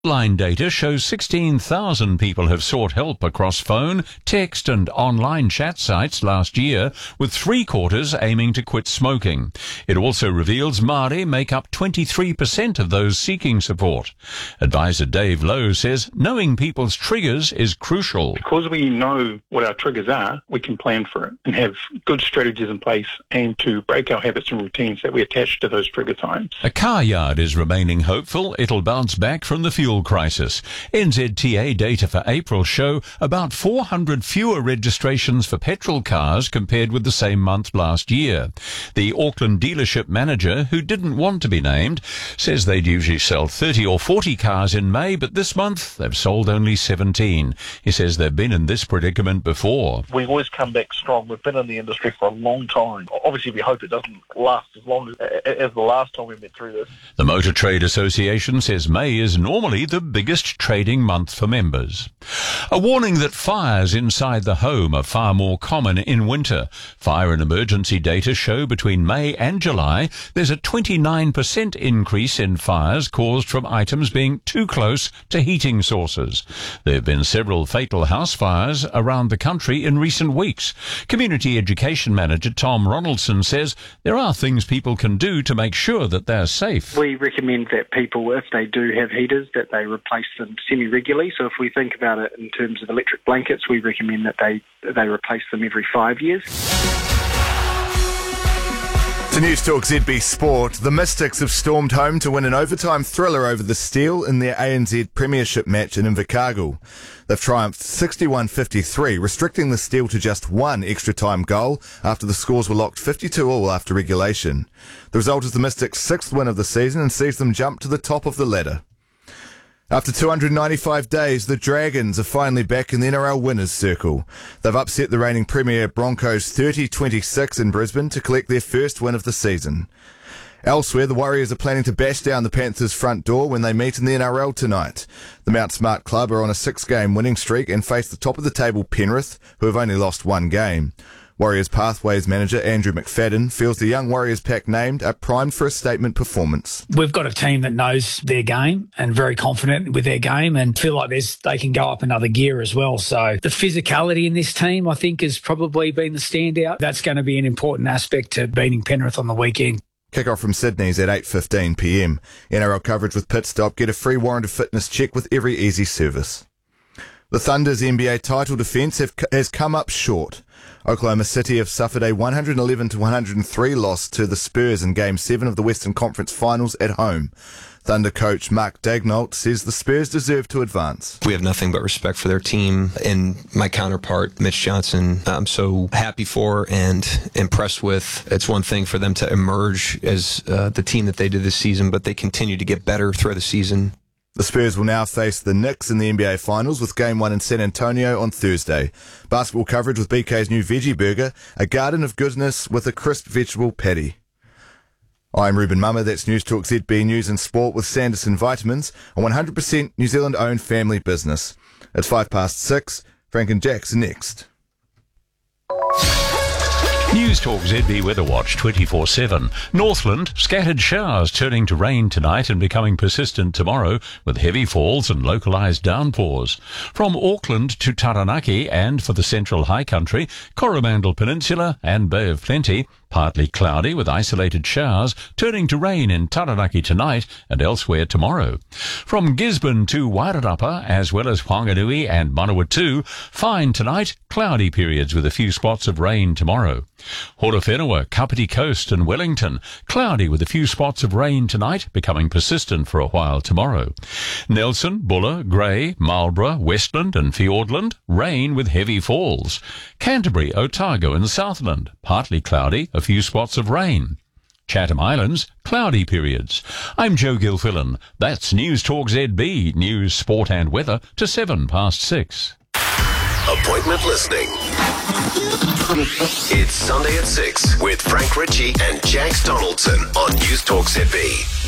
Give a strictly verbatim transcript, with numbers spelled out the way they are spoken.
Line data shows sixteen thousand people have sought help across phone, text and online chat sites last year, with three quarters aiming to quit smoking. It also reveals Māori make up twenty-three percent of those seeking support. Advisor Dave Lowe says knowing people's triggers is crucial. Because we know what our triggers are, we can plan for it and have good strategies in place and to break our habits and routines that we attach to those trigger times. A car yard is remaining hopeful it'll bounce back from the fuel crisis. N Z T A data for April show about four hundred fewer registrations for petrol cars compared with the same month last year. The Auckland dealership manager, who didn't want to be named, says they'd usually sell thirty or forty cars in May, but this month they've sold only seventeen. He says they've been in this predicament before. We've always come back strong. We've been in the industry for a long time. Obviously, we hope it doesn't last as long as, as the last time we went through this. The Motor Trade Association says May is normally the biggest trading month for members. A warning that fires inside the home are far more common in winter. Fire and emergency data show between May and July there's a twenty-nine percent increase in fires caused from items being too close to heating sources. There have been several fatal house fires around the country in recent weeks. Community Education Manager Tom Ronaldson says there are things people can do to make sure that they're safe. We recommend that people, if they do have heaters, that they replace them semi-regularly. So if we think about it in terms of electric blankets, we recommend that they they replace them every five years. To News Talk Z B Sport, the Mystics have stormed home to win an overtime thriller over the Steel in their A N Z Premiership match in Invercargill. They've triumphed sixty-one fifty-three, restricting the Steel to just one extra-time goal after the scores were locked fifty-two all after regulation. The result is the Mystics' sixth win of the season and sees them jump to the top of the ladder. After two hundred ninety-five days, the Dragons are finally back in the N R L winners' circle. They've upset the reigning Premier Broncos thirty twenty-six in Brisbane to collect their first win of the season. Elsewhere, the Warriors are planning to bash down the Panthers' front door when they meet in the N R L tonight. The Mount Smart Club are on a six-game winning streak and face the top-of-the-table Penrith, who have only lost one game. Warriors Pathways manager Andrew McFadden feels the young Warriors pack named are primed for a statement performance. We've got a team that knows their game and very confident with their game and feel like there's, they can go up another gear as well. So the physicality in this team, I think, has probably been the standout. That's going to be an important aspect to beating Penrith on the weekend. Kick-off from Sydney's at eight fifteen p m. N R L coverage with Pit Stop. Get a free warrant of fitness check with every easy service. The Thunder's N B A title defence have, has come up short. Oklahoma City have suffered a one eleven to one oh three loss to the Spurs in Game seven of the Western Conference Finals at home. Thunder coach Mark Daignault says the Spurs deserve to advance. We have nothing but respect for their team and my counterpart, Mitch Johnson. I'm so happy for and impressed with. It's one thing for them to emerge as uh, the team that they did this season, but they continue to get better throughout the season. The Spurs will now face the Knicks in the N B A Finals with Game one in San Antonio on Thursday. Basketball coverage with B K's new Veggie Burger, a garden of goodness with a crisp vegetable patty. I'm Ruben Mummer, that's News Talk Z B News and Sport with Sanderson Vitamins, a one hundred percent New Zealand-owned family business. It's five past six. Frank and Jack's next. News Talk Z B Weather Watch twenty-four seven. Northland, scattered showers turning to rain tonight and becoming persistent tomorrow with heavy falls and localised downpours. From Auckland to Taranaki and for the central high country, Coromandel Peninsula and Bay of Plenty, partly cloudy with isolated showers, turning to rain in Taranaki tonight and elsewhere tomorrow. From Gisborne to Wairarapa, as well as Whanganui and Manawatu, fine tonight, cloudy periods with a few spots of rain tomorrow. Horowhenua, Kapiti Coast and Wellington, cloudy with a few spots of rain tonight, becoming persistent for a while tomorrow. Nelson, Buller, Grey, Marlborough, Westland and Fiordland, rain with heavy falls. Canterbury, Otago and Southland, partly cloudy, a few spots of rain. Chatham Islands, cloudy periods. I'm Joe Gilfillan. That's News Talk Z B, news, sport and weather to seven past six. Appointment listening. It's Sunday at six with Frank Ritchie and Jax Donaldson on News Talk Z B.